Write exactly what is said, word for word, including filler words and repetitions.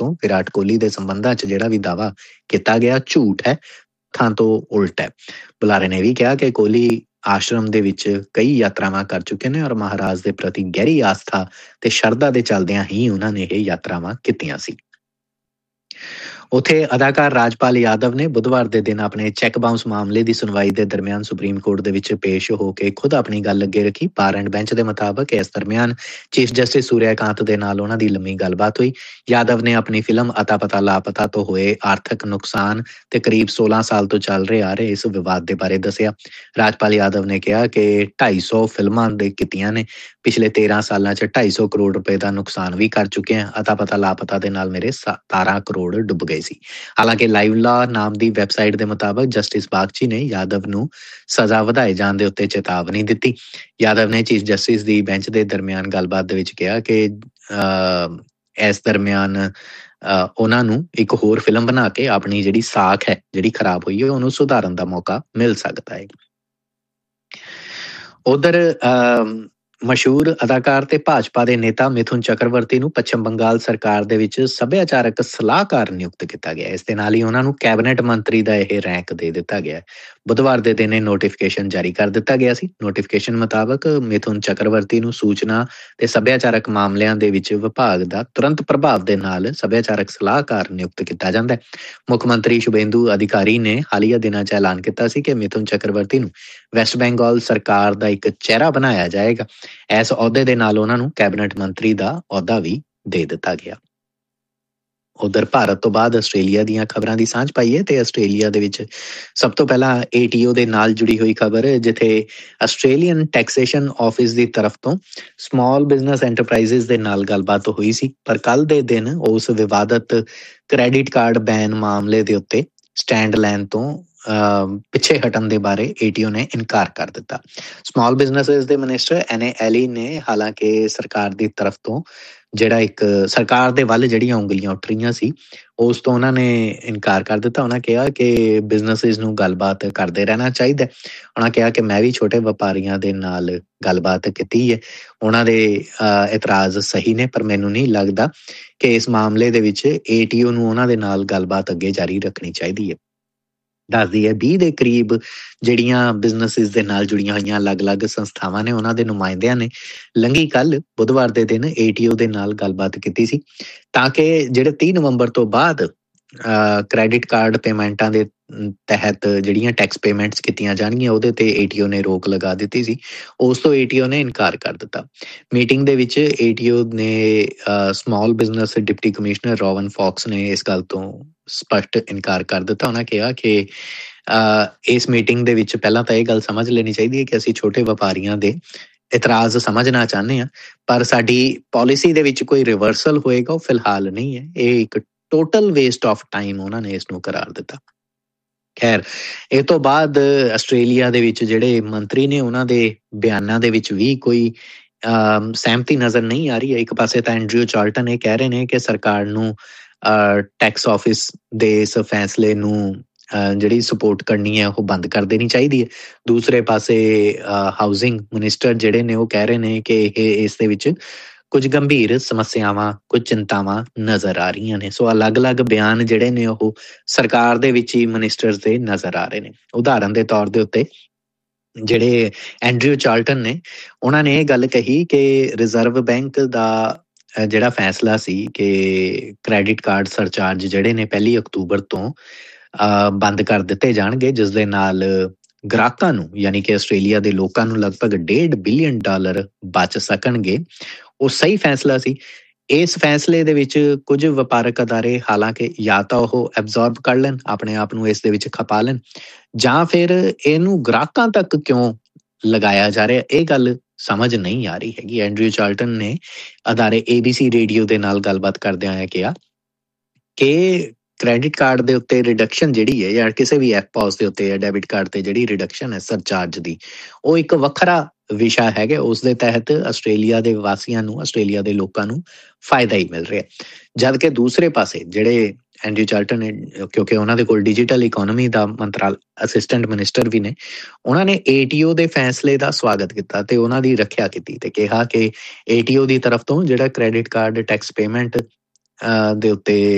ਤੋਂ ਵਿਰਾਟ ਕੋਹਲੀ ਦੇ ਸੰਬੰਧਾਂ 'ਚ ਜਿਹੜਾ ਵੀ ਦਾਅਵਾ ਕੀਤਾ ਗਿਆ ਝੂਠ ਹੈ, ਥਾਂ ਤੋਂ ਉਲਟ ਹੈ। ਬੁਲਾਰੇ ਨੇ ਵੀ ਕਿਹਾ ਕਿ ਕੋਹਲੀ ਆਸ਼ਰਮ ਦੇ ਵਿੱਚ ਕਈ ਯਾਤਰਾਵਾਂ ਕਰ ਚੁੱਕੇ ਨੇ ਔਰ ਮਹਾਰਾਜ ਦੇ ਪ੍ਰਤੀ ਗਹਿਰੀ ਆਸਥਾ ਤੇ ਸ਼ਰਧਾ ਦੇ ਚੱਲਦਿਆਂ ਹੀ ਉਹਨਾਂ ਨੇ ਇਹ ਯਾਤਰਾਵਾਂ ਕੀਤੀਆਂ ਸੀ। ਉੱਥੇ ਅਦਾਕਾਰ ਰਾਜਪਾਲ ਯਾਦਵ ਨੇ ਬੁੱਧਵਾਰ ਦੇ ਦਿਨ ਆਪਣੇ ਚੈੱਕ ਬਾਉਂਸ ਮਾਮਲੇ ਦੀ ਸੁਣਵਾਈ ਦੇ ਦਰਮਿਆਨ ਸੁਪਰੀਮ ਕੋਰਟ ਦੇ ਵਿੱਚ ਪੇਸ਼ ਹੋ ਕੇ ਖੁਦ ਆਪਣੀ ਗੱਲ ਅੱਗੇ ਰੱਖੀ। ਬਾਰ ਐਂਡ ਬੈਂਚ ਦੇ ਮੁਤਾਬਕ ਇਸ ਦਰਮਿਆਨ ਚੀਫ ਜਸਟਿਸ ਸੂਰਿਆਕਾਂਤ ਦੇ ਨਾਲ ਉਹਨਾਂ ਦੀ ਲੰਮੀ ਗੱਲਬਾਤ ਹੋਈ। ਯਾਦਵ ਨੇ ਆਪਣੀ ਫਿਲਮ ਅਤਾ ਪਤਾ ਲਾਪਤਾ ਤੋਂ ਹੋਏ ਆਰਥਿਕ ਨੁਕਸਾਨ ਤੇ ਕਰੀਬ ਸੋਲਾਂ ਸਾਲ ਤੋਂ ਚੱਲ ਰਹੇ ਆ ਰਹੇ ਇਸ ਵਿਵਾਦ ਦੇ ਬਾਰੇ ਦੱਸਿਆ। ਰਾਜਪਾਲ ਯਾਦਵ ਨੇ ਕਿਹਾ ਕਿ ਢਾਈ ਸੌ ਫਿਲਮਾਂ ਦੇ ਕੀਤੀਆਂ ਨੇ, ਪਿਛਲੇ ਤੇਰਾਂ ਸਾਲਾਂ 'ਚ ਢਾਈ ਸੌ ਕਰੋੜ ਰੁਪਏ ਦਾ ਨੁਕਸਾਨ ਵੀ ਕਰ ਚੁੱਕੇ ਹਾਂ। ਅਤਾ ਪਤਾ ਲਾਪਤਾ ਦੇ ਨਾਲ ਮੇਰੇ ਸਤਾਰਾਂ ਕਰੋੜ ਡੁੱਬ ਗਏ ਸੀ। ਹਾਲਾਂਕਿ ਲਾਈਵ ਲਾ ਨਾਮ ਦੀ ਵੈਬਸਾਈਟ ਦੇ ਮੁਤਾਬਕ ਜਸਟਿਸ ਬਾਗਚੀ ਨੇ ਯਾਦਵ ਨੂੰ ਸਜ਼ਾ ਵਧਾਏ ਜਾਣ ਦੇ ਉੱਤੇ ਚੇਤਾਵਨੀ ਦਿੱਤੀ। ਯਾਦਵ ਨੇ ਚੀਫ ਜਸਟਿਸ ਦੀ ਬੈਂਚ ਦੇ ਦਰਮਿਆਨ ਗੱਲਬਾਤ ਦੇ ਵਿੱਚ ਕਿਹਾ ਕਿ ਇਸ ਦਰਮਿਆਨ ਉਹਨਾਂ ਨੂੰ ਇੱਕ ਹੋਰ ਫਿਲਮ ਬਣਾ ਕੇ ਆਪਣੀ ਜਿਹੜੀ ਸਾਖ ਹੈ, ਜਿਹੜੀ ਖਰਾਬ ਹੋਈ ਹੈ, ਉਹਨੂੰ ਸੁਧਾਰਨ ਦਾ ਮੌਕਾ ਮਿਲ ਸਕਦਾ ਹੈ। ਉਧਰ ਮਸ਼ਹੂਰ ਅਦਾਕਾਰ ਤੇ ਭਾਜਪਾ ਦੇ ਨੇਤਾ ਮਿਥੁਨ ਚੱਕਰਵਰਤੀ ਨੂੰ ਪੱਛਮ ਬੰਗਾਲ ਸਰਕਾਰ ਦੇ ਵਿੱਚ ਸੱਭਿਆਚਾਰਕ ਸਲਾਹਕਾਰ ਨਿਯੁਕਤ ਕੀਤਾ ਗਿਆ। ਇਸ ਦੇ ਨਾਲ ਹੀ ਉਹਨਾਂ ਨੂੰ ਕੈਬਨਿਟ ਮੰਤਰੀ ਦਾ ਇਹ ਰੈਂਕ ਦੇ ਦਿੱਤਾ ਗਿਆ। ਬੁੱਧਵਾਰ ਦੇ ਦਿਨ ਇਹ ਨੋਟੀਫਿਕੇਸ਼ਨ ਜਾਰੀ ਕਰ ਦਿੱਤਾ ਗਿਆ ਸੀ। ਨੋਟੀਫਿਕੇਸ਼ਨ ਮੁਤਾਬਕ ਮਿਥੁਨ ਚੱਕਰਵਰਤੀ ਨੂੰ ਸੂਚਨਾ ਤੇ ਸੱਭਿਆਚਾਰਕ ਮਾਮਲਿਆਂ ਦੇ ਵਿੱਚ ਵਿਭਾਗ ਦਾ ਤੁਰੰਤ ਪ੍ਰਭਾਵ ਦੇ ਨਾਲ ਸੱਭਿਆਚਾਰਕ ਸਲਾਹਕਾਰ ਨਿਯੁਕਤ ਕੀਤਾ ਜਾਂਦਾ ਹੈ। ਮੁੱਖ ਮੰਤਰੀ ਸ਼ੁਭੇਂਦੂ ਅਧਿਕਾਰੀ ਨੇ ਹਾਲੀਆ ਦਿਨਾਂ 'ਚ ਐਲਾਨ ਕੀਤਾ ਸੀ ਕਿ ਮਿਥੁਨ ਚੱਕਰਵਰਤੀ ਨੂੰ ਵੈਸਟ ਬੰਗਾਲ ਸਰਕਾਰ ਦਾ ਇੱਕ ਚਿਹਰਾ ਬਣਾਇਆ ਜਾਏਗਾ। ਇਸ ਅਹੁਦੇ ਦੇ ਨਾਲ ਉਹਨਾਂ ਨੂੰ ਕੈਬਨਿਟ ਮੰਤਰੀ ਦਾ ਅਹੁਦਾ ਵੀ ਦੇ ਦਿੱਤਾ ਗਿਆ। ਉਧਰ ਭਾਰਤ ਤੋਂ ਬਾਅਦ ਆਸਟ੍ਰੇਲੀਆ ਦੀਆਂ ਖਬਰਾਂ ਦੀ ਸਾਂਝ ਪਾਈਏ ਤੇ ਆਸਟ੍ਰੇਲੀਆ ਦੇ ਵਿੱਚ ਸਭ ਤੋਂ ਪਹਿਲਾਂ ਏ ਟੀ ਓ ਦੇ ਨਾਲ ਜੁੜੀ ਹੋਈ ਖਬਰ, ਜਿੱਥੇ ਆਸਟ੍ਰੇਲੀਅਨ ਟੈਕਸੇਸ਼ਨ ਆਫਿਸ ਦੀ ਤਰਫ ਤੋਂ ਸਮਾਲ ਬਿਜ਼ਨਸ ਐਂਟਰਪ੍ਰਾਈਜ਼ਸ ਦੇ ਨਾਲ ਗੱਲਬਾਤ ਹੋਈ ਸੀ, ਪਰ ਕੱਲ੍ਹ ਦੇ ਦਿਨ ਉਸ ਵਿਵਾਦਤ ਕ੍ਰੈਡਿਟ ਕਾਰਡ ਬੈਨ ਮਾਮਲੇ ਦੇ ਉੱਤੇ ਸਟੈਂਡ ਲੈਣ ਤੋਂ ਪਿੱਛੇ ਹਟਣ ਦੇ ਬਾਰੇ ਏ ਟੀ ਓ ਨੇ ਇਨਕਾਰ ਕਰ ਦਿੱਤਾ। ਸਮਾਲ ਬਿਜ਼ਨਸਿਸ ਦੇ ਮਿਨਿਸਟਰ ਐਨ ਏ ਐਲੀ ਨੇ ਹਾਲਾਂਕਿ ਸਰਕਾਰ ਦੀ ਤਰਫ ਤੋਂ ਜਿਹੜਾ ਇੱਕ ਸਰਕਾਰ ਦੇ ਵੱਲ ਜਿਹੜੀਆਂ ਉਂਗਲੀਆਂ ਉੱਠ ਰਹੀਆਂ ਸੀ ਉਸ ਤੋਂ ਉਹਨਾਂ ਨੇ ਇਨਕਾਰ ਕਰ ਦਿੱਤਾ। ਉਹਨਾਂ ਕਿਹਾ ਕਿ ਬਿਜ਼ਨਸਿਸ ਨੂੰ ਗੱਲਬਾਤ ਕਰਦੇ ਰਹਿਣਾ ਚਾਹੀਦਾ। ਉਹਨਾਂ ਕਿਹਾ ਕਿ ਮੈਂ ਵੀ ਛੋਟੇ ਵਪਾਰੀਆਂ ਦੇ ਨਾਲ ਗੱਲਬਾਤ ਕੀਤੀ ਹੈ, ਉਹਨਾਂ ਦੇ ਇਤਰਾਜ਼ ਸਹੀ ਨੇ, ਪਰ ਮੈਨੂੰ ਨਹੀਂ ਲੱਗਦਾ ਕਿ ਇਸ ਮਾਮਲੇ ਦੇ ਵਿੱਚ ਏ ਟੀ ਓ ਨੂੰ ਉਹਨਾਂ ਦੇ ਨਾਲ ਗੱਲਬਾਤ ਅੱਗੇ ਜਾਰੀ ਰੱਖਣੀ ਚਾਹੀਦੀ ਹੈ। ਦੱਸਦੀ ਹੈ ਵੀਹ ਦੇ ਕਰੀਬ ਜਿਹੜੀਆਂ ਬਿਜ਼ਨਸਿਸ ਦੇ ਨਾਲ ਜੁੜੀਆਂ ਹੋਈਆਂ ਅਲੱਗ-ਅਲੱਗ ਸੰਸਥਾਵਾਂ ਨੇ, ਉਹਨਾਂ ਦੇ ਨੁਮਾਇੰਦਿਆਂ ਨੇ ਲੰਘੀ ਕੱਲ੍ਹ ਬੁੱਧਵਾਰ ਦੇ ਦਿਨ ਏ ਟੀ ਓ ਦੇ ਨਾਲ ਗੱਲਬਾਤ ਕੀਤੀ ਸੀ ਤਾਂ ਕਿ ਜਿਹੜੇ ਤੀਹ ਨਵੰਬਰ ਤੋਂ ਬਾਅਦ ਕ੍ਰੈਡਿਟ ਕਾਰਡ ਪੇਮੈਂਟਾਂ ਦੇ ਤਹਿਤ ਜਿਹੜੀਆਂ ਟੈਕਸ ਪੇਮੈਂਟਸ ਕੀਤੀਆਂ ਜਾਣਗੀਆਂ ਉਹਦੇ ਤੇ ਏ ਟੀ ਓ ਨੇ ਰੋਕ ਲਗਾ ਦਿੱਤੀ ਸੀ। ਉਸ ਤੋਂ ਏ ਟੀ ਓ ਨੇ ਇਨਕਾਰ ਕਰ ਦਿੱਤਾ। ਮੀਟਿੰਗ ਦੇ ਵਿੱਚ ਏ ਟੀ ਓ ਨੇ small business deputy commissioner ਰੋਵਨ Fox ਨੇ ਇਸ ਗੱਲ ਤੋਂ ਸਪਸ਼ਟ ਇਨਕਾਰ ਕਰ ਦਿੱਤਾ। ਉਹਨਾਂ ਕਿਹਾ ਕਿ ਇਸ ਮੀਟਿੰਗ ਦੇ ਵਿੱਚ ਪਹਿਲਾਂ ਤਾਂ ਇਹ ਗੱਲ ਸਮਝ ਲੈਣੀ ਚਾਹੀਦੀ ਹੈ ਕਿ ਅਸੀਂ ਛੋਟੇ ਵਪਾਰੀਆਂ ਦੇ ਇਤਰਾਜ਼ ਸਮਝਣਾ ਚਾਹੁੰਦੇ ਹਾਂ, ਪਰ ਸਾਡੀ ਪਾਲਿਸੀ ਦੇ ਵਿੱਚ ਕੋਈ ਰਿਵਰਸਲ ਹੋਏਗਾ ਉਹ ਫਿਲਹਾਲ ਨਹੀਂ ਹੈ। ਇਹ ਇੱਕ ਟੋਟਲ ਵੇਸਟ ਆਫ ਟਾਈਮ ਉਹਨਾਂ ਨੇ ਇਸ ਨੂੰ ਕਰਾਰ ਦਿੱਤਾ। ਖੈਰ, ਇਹ ਤੋਂ ਬਾਅਦ ਆਸਟ੍ਰੇਲੀਆ ਦੇ ਵਿੱਚ ਜਿਹੜੇ ਮੰਤਰੀ ਨੇ ਉਹਨਾਂ ਦੇ ਬਿਆਨਾਂ ਦੇ ਵਿੱਚ ਵੀ ਕੋਈ ਸਹਿਮਤੀ ਨਜ਼ਰ ਨਹੀਂ ਆ ਰਹੀ ਹੈ। ਇੱਕ ਪਾਸੇ ਤਾਂ ਐਂਡਰਿਊ ਚਾਰਲਟਨ ਇਹ ਕਹਿ ਰਹੇ ਨੇ ਕਿ ਸਰਕਾਰ ਨੂੰ ਟੈਕਸ ਆਫਿਸ ਦੇ ਇਸ ਫੈਸਲੇ ਨੂੰ ਜਿਹੜੀ ਸਪੋਰਟ ਕਰਨੀ ਹੈ ਉਹ ਬੰਦ ਕਰ ਦੇਣੀ ਚਾਹੀਦੀ ਹੈ। ਦੂਸਰੇ ਪਾਸੇ ਹਾਊਸਿੰਗ ਮਿਨਿਸਟਰ ਜਿਹੜੇ ਨੇ ਉਹ ਕਹਿ ਰਹੇ ਨੇ ਕਿ ਇਹ ਇਸ ਦੇ ਵਿੱਚ ਕੁਝ ਗੰਭੀਰ ਸਮੱਸਿਆਵਾਂ, ਕੁਝ ਚਿੰਤਾਵਾਂ ਨਜ਼ਰ ਆ ਰਹੀਆਂ ਨੇ। ਸੋ ਅਲੱਗ-ਅਲੱਗ ਬਿਆਨ ਜਿਹੜੇ ਨੇ ਉਹ ਸਰਕਾਰ ਦੇ ਵਿੱਚ ਹੀ ਮਿਨਿਸਟਰਸ ਦੇ ਨਜ਼ਰ ਆ ਰਹੇ ਨੇ। ਉਦਾਹਰਨ ਦੇ ਤੌਰ ਦੇ ਉੱਤੇ ਜਿਹੜੇ ਐਂਡਰਿਊ ਚਾਰਲਟਨ ਨੇ ਉਹਨਾਂ ਨੇ ਇਹ ਗੱਲ ਕਹੀ ਕਿ ਰਿਜ਼ਰਵ ਬੈਂਕ ਦਾ ਜਿਹੜਾ ਫੈਸਲਾ ਸੀ ਕਿ ਕ੍ਰੈਡਿਟ ਕਾਰਡ ਸਰਚਾਰਜ ਜਿਹੜੇ ਨੇ ਪਹਿਲੀ ਅਕਤੂਬਰ ਤੋਂ ਬੰਦ ਕਰ ਦਿੱਤੇ ਜਾਣਗੇ, ਜਿਸ ਦੇ ਨਾਲ ਗ੍ਰਾਹਕਾਂ ਨੂੰ ਯਾਨੀ ਕਿ ਆਸਟ੍ਰੇਲੀਆ ਦੇ ਲੋਕਾਂ ਨੂੰ ਲਗਭਗ ਡੇਢ ਬਿਲੀਅਨ ਡਾਲਰ ਬਚ ਸਕਣਗੇ, ਉਹ ਸਹੀ ਫੈਸਲਾ ਸੀ। ਇਸ ਫੈਸਲੇ ਦੇ ਵਿੱਚ ਕੁਝ ਵਪਾਰਕ ਅਦਾਰੇ ਹਾਲਾਂਕਿ ਜਾਂ ਤਾਂ ਉਹ ਐਬਜ਼ੋਰਬ ਕਰ ਲੈਣ, ਆਪਣੇ ਆਪ ਨੂੰ ਇਸ ਦੇ ਵਿੱਚ ਖਪਾ ਲੈਣ, ਜਾਂ ਫਿਰ ਇਹਨੂੰ ਗ੍ਰਾਹਕਾਂ ਤੱਕ ਕਿਉਂ ਲਗਾਇਆ ਜਾ ਰਿਹਾ, ਇਹ ਗੱਲ ਸਮਝ ਨਹੀਂ ਆ ਰਹੀ ਹੈਗੀ। ਐਂਡਰਿਊ ਚਾਰਲਟਨ ਨੇ ਅਦਾਰੇ ਏ ਬੀ ਸੀ ਰੇਡੀਓ ਦੇ ਨਾਲ ਗੱਲਬਾਤ ਕਰਦਿਆਂ ਹੋਇਆ ਕਿਹਾ ਕਿ ਕ੍ਰੈਡਿਟ ਕਾਰਡ ਦੇ ਉੱਤੇ ਰਿਡਕਸ਼ਨ ਜਿਹੜੀ ਹੈ ਜਾਂ ਕਿਸੇ ਵੀ ਐਪੋਸ ਦੇ ਉੱਤੇ ਜਾਂ ਡੈਬਿਟ ਕਾਰਡ ਤੇ ਜਿਹੜੀ ਰਿਡਕਸ਼ਨ ਹੈ ਸਰਚਾਰਜ ਦੀ, ਉਹ ਇੱਕ ਵੱਖਰਾ ਵਿਸ਼ਾ ਹੈਗਾ। ਉਸ ਦੇ ਤਹਿਤ ਆਸਟ੍ਰੇਲੀਆ ਦੇ ਵਾਸੀਆਂ ਨੂੰ, ਆਸਟ੍ਰੇਲੀਆ ਦੇ ਲੋਕਾਂ ਨੂੰ ਫਾਇਦਾ ਹੀ ਮਿਲ ਰਿਹਾ। ਜਦ ਕਿ ਦੂਸਰੇ ਪਾਸੇ ਜਿਹੜੇ ਐਂਡਰਿਊ ਚਾਰਲਟਨ ਨੇ, ਕਿਉਂਕਿ ਉਹਨਾਂ ਦੇ ਕੋਲ ਡਿਜੀਟਲ ਇਕੋਨਮੀ ਦਾ ਮੰਤਰਾਲਾ ਅਸਿਸਟੈਂਟ ਮਿਨਿਸਟਰ ਵੀ ਨੇ, ਉਹਨਾਂ ਨੇ ਏ ਟੀ ਓ ਦੇ ਫੈਸਲੇ ਦਾ ਸਵਾਗਤ ਕੀਤਾ ਤੇ ਉਹਨਾਂ ਦੀ ਰੱਖਿਆ ਕੀਤੀ ਤੇ ਕਿਹਾ ਕਿ ਏ ਟੀ ਓ ਦੀ ਤਰਫ ਤੋਂ ਜਿਹੜਾ ਕ੍ਰੈਡਿਟ ਕਾਰਡ ਟੈਕਸ ਪੇਮੈਂਟ ਦੇ ਉੱਤੇ